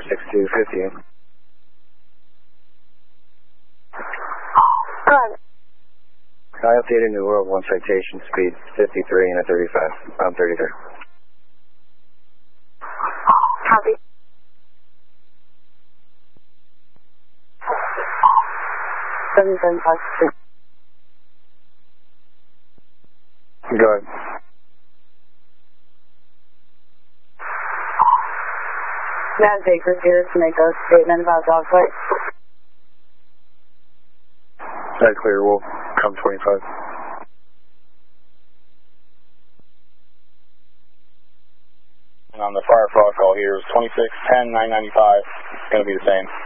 6250. Go ahead. I updated New World 1 citation, speed 53 and a 35. I'm 33. Copy. Seven 756. Go ahead. Matt Baker's here to make a statement about dogfight. That's clear. We'll come 25. And on the Firefox call here is 2610 995. It's going to be the same.